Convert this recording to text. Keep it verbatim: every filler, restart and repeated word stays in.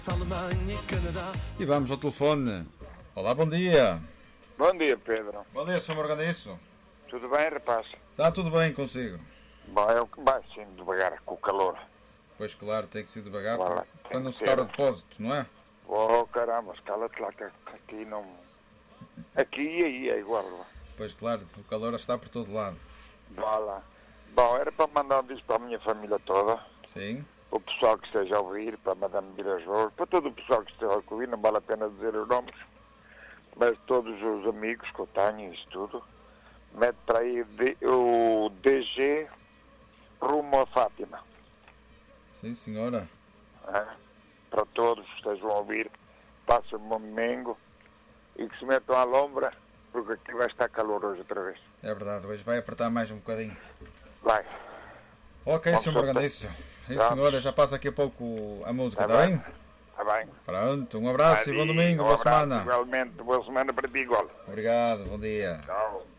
Alemanha e Canadá. E vamos ao telefone. Olá, bom dia. Bom dia, Pedro. Bom dia, senhor Morganiço. Tudo bem, rapaz? Está tudo bem consigo? Bom, eu que vai sim devagar com o calor. Pois claro, tem que ser devagar Voilà, para tem não que secar ser. o depósito, não é? Oh, caramba, escala-te lá que aqui não... Aqui e aí é igual. Pois claro, o calor está por todo lado. Vá lá. Bom, era para mandar um disco para a minha família toda. Sim. O pessoal que esteja a ouvir, para a Madame Virajor, para todo o pessoal que esteja a ouvir, não vale a pena dizer os nomes, mas todos os amigos que eu tenho, isso tudo, mete para aí o D G rumo a Fátima. Sim, senhora. É? Para todos que estejam a ouvir, passem um bom domingo e que se metam à lombra, porque aqui vai estar calor hoje outra vez. É verdade, hoje vai apertar mais um bocadinho. Vai. Ok, Vamos senhor soltar. Morganiço. Sim, Vamos. senhora, já passa aqui a pouco a música, Está está bem? bem? Está bem. Pronto, um abraço e bom domingo, Um boa abraço, semana. igualmente, boa semana para ti igual. Obrigado, bom dia. Tchau.